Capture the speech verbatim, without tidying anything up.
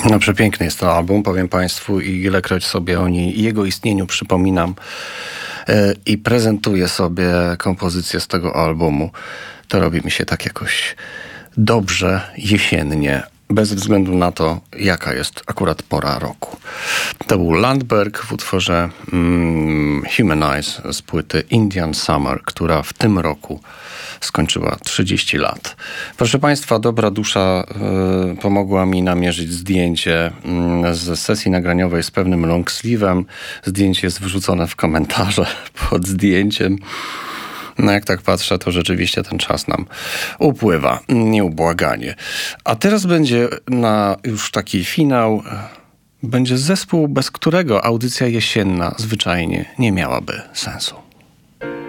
No przepiękny jest ten album, powiem Państwu, i ilekroć sobie o niej i jego istnieniu przypominam e, i prezentuję sobie kompozycję z tego albumu, to robi mi się tak jakoś dobrze, jesiennie, bez względu na to, jaka jest akurat pora roku. To był Landberg w utworze mm, Humanize z płyty Indian Summer, która w tym roku skończyła trzydzieści lat. Proszę Państwa, dobra dusza y, pomogła mi namierzyć zdjęcie y, z sesji nagraniowej z pewnym longsleeve'em. Zdjęcie jest wrzucone w komentarze pod zdjęciem. No jak tak patrzę, to rzeczywiście ten czas nam upływa. Nieubłaganie. A teraz będzie na już taki finał, będzie zespół, bez którego audycja jesienna zwyczajnie nie miałaby sensu.